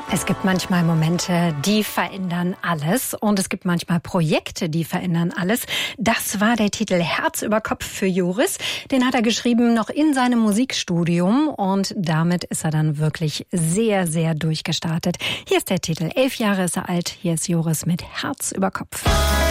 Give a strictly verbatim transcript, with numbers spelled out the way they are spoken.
Es gibt manchmal Momente, die verändern alles und es gibt manchmal Projekte, die verändern alles. Das war der Titel Herz über Kopf für Joris. Den hat er geschrieben noch in seinem Musikstudium und damit ist er dann wirklich sehr, sehr durchgestartet. Hier ist der Titel. Elf Jahre ist er alt. Hier ist Joris mit Herz über Kopf.